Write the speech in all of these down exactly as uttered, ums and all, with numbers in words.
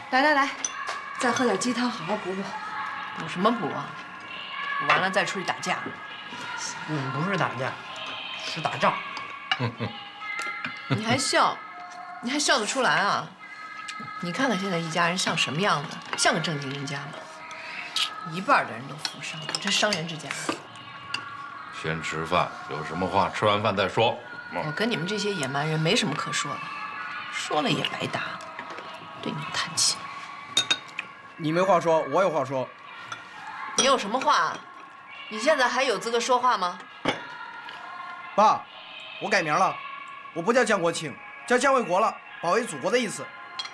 来来来，再喝点鸡汤，好好补补。 补什么补啊？补完了再出去打架。 嗯，不是打架，是打仗。 你还笑？你还笑得出来啊？你看看现在一家人像什么样子？像个正经人家吗？一半的人都扶上了，这商人之家。 先吃饭，有什么话吃完饭再说。 我跟你们这些野蛮人没什么可说的，说了也白搭，对你们叹气。 你没话说，我有话说。 你有什么话？你现在还有资格说话吗？ 爸，我改名了，我不叫江国庆，叫江卫国了，保卫祖国的意思。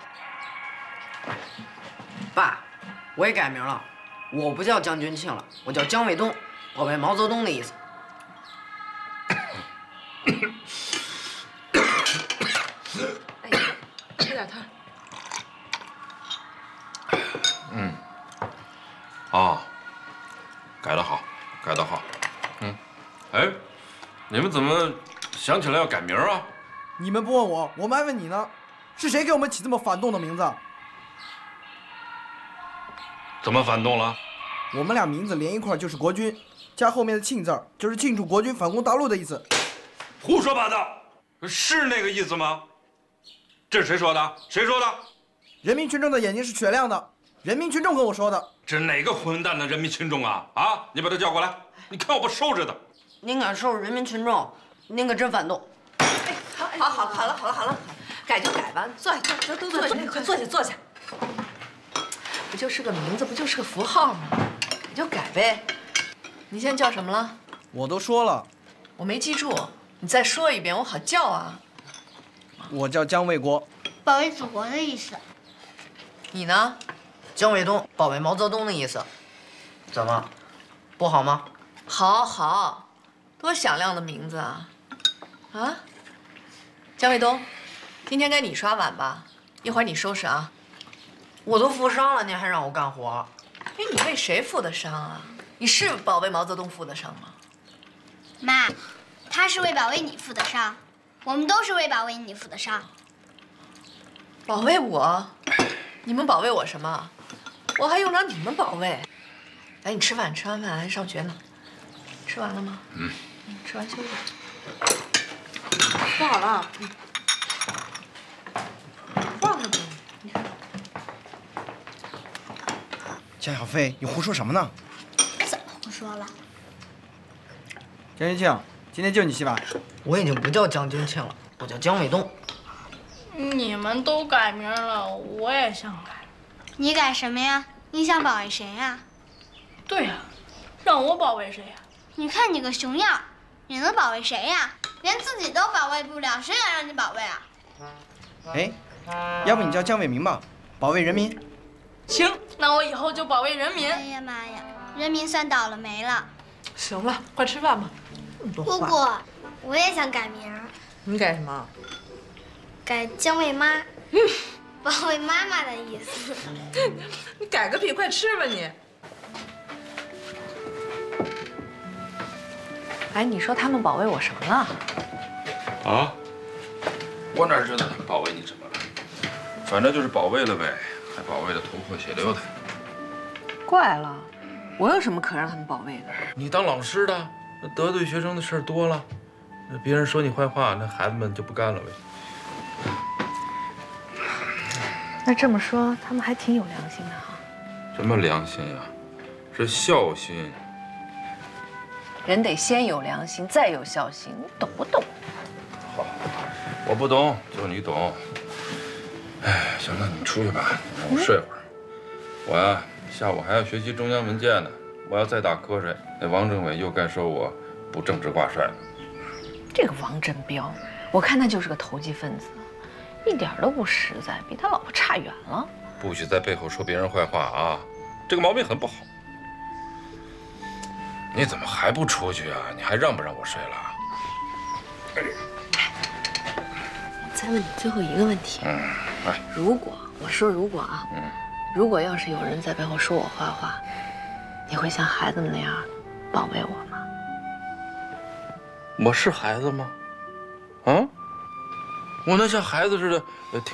爸，我也改名了，我不叫江军庆了，我叫江卫东，保卫毛泽东的意思。 哎呀，喝点汤。 嗯，啊，改得好，改得好。嗯，哎，你们怎么想起来要改名啊？ 你们不问我，我们还问你呢。是谁给我们起这么反动的名字？ 怎么反动了？ 我们俩名字连一块就是国军，加后面的庆字儿就是庆祝国军反攻大陆的意思。 胡说八道，是那个意思吗？这是谁说的？谁说的？ 人民群众的眼睛是雪亮的，人民群众跟我说的。 这哪个混蛋的人民群众啊？啊，你把他叫过来，你看我不收拾他！ 您敢收拾人民群众，您可真反动。 哎，好，好，好了，好了，好了，改就改吧，坐下，坐，都坐下，快坐下，坐下。不就是个名字，不就是个符号吗？改就改呗。你现在叫什么了？ 我都说了， 我没记住，你再说一遍，我好叫啊。 我叫江卫国， 保卫祖国的意思。 你呢？ 江卫东，保卫毛泽东的意思。怎么，不好吗？ 好好，多响亮的名字啊！啊，江卫东，今天该你刷碗吧？一会儿你收拾啊。 我都负伤了，您还让我干活？ 哎，你为谁负的伤啊？你是保卫毛泽东负的伤吗？ 妈，他是为保卫你负的伤，我们都是为保卫你负的伤。 保卫我？你们保卫我什么？我还用着你们保卫？来，你吃饭，吃完饭还上学呢。吃完了吗？嗯。吃完休息。说好了。嗯。放着吧。你看。 江小飞，你胡说什么呢？ 怎么胡说了？ 江军庆，今天就你戏吧。 我已经不叫江军庆了，我叫江卫东。 你们都改名了，我也想改。 你改什么呀？你想保卫谁呀？ 对呀，让我保卫谁呀？ 你看你个熊样，你能保卫谁呀？连自己都保卫不了，谁敢让你保卫啊？ 哎，要不你叫江伟民吧，保卫人民。 行，那我以后就保卫人民。 哎呀妈呀，人民算倒了霉了。 行了，快吃饭吧。 姑姑，我也想改名。 你改什么？ 改江卫妈，保卫妈妈的意思。 你改个屁！快吃吧你。哎，你说他们保卫我什么了？ 啊？我哪知道他们保卫你什么了？反正就是保卫了呗，还保卫的头破血流的。 怪了，我有什么可让他们保卫的？ 你当老师的，得罪学生的事儿多了，那别人说你坏话，那孩子们就不干了呗。 那这么说，他们还挺有良心的哈。 什么良心呀？是孝心。 人得先有良心，再有孝心，你懂不懂？ 好，我不懂，就你懂。哎，行了，你出去吧，让我睡会儿。我呀，下午还要学习中央文件呢，我要再打瞌睡，那王政委又该说我不正直挂帅了。 这个王振彪，我看他就是个投机分子。一点都不实在，比他老婆差远了。 不许在背后说别人坏话啊，这个毛病很不好。你怎么还不出去啊？你还让不让我睡了？ 我再问你最后一个问题。 嗯，哎， 如果我说如果啊， 嗯， 如果要是有人在背后说我坏话，你会像孩子们那样保卫我吗？ 我是孩子吗？啊？我能像孩子似的，呃，听。